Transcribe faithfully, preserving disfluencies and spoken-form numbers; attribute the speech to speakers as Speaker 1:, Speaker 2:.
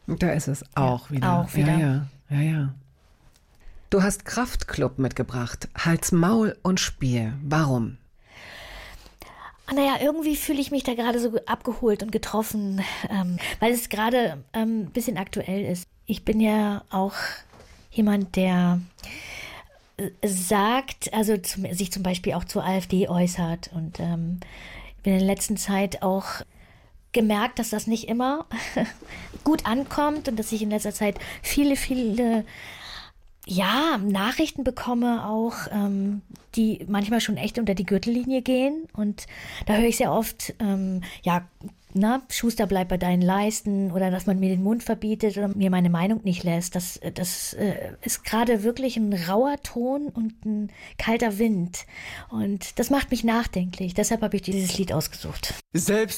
Speaker 1: Da ist es auch
Speaker 2: ja,
Speaker 1: wieder.
Speaker 2: Auch wieder.
Speaker 1: Ja, ja, ja, ja. Du hast Kraftklub mitgebracht. Hals, Maul und Spiel. Warum?
Speaker 2: Naja, irgendwie fühle ich mich da gerade so abgeholt und getroffen, ähm, weil es gerade ähm, ein bisschen aktuell ist. Ich bin ja auch jemand, der äh, sagt, also zum, sich zum Beispiel auch zur AfD äußert. Und ähm, ich bin in der letzten Zeit auch gemerkt, dass das nicht immer gut ankommt und dass ich in letzter Zeit viele, viele ja, Nachrichten bekomme auch, ähm, die manchmal schon echt unter die Gürtellinie gehen. Und da höre ich sehr oft, ähm, ja, na, Schuster, bleib bei deinen Leisten oder dass man mir den Mund verbietet oder mir meine Meinung nicht lässt. Das, das äh, ist gerade wirklich ein rauer Ton und ein kalter Wind. Und das macht mich nachdenklich. Deshalb habe ich dieses Lied ausgesucht.
Speaker 3: Selbst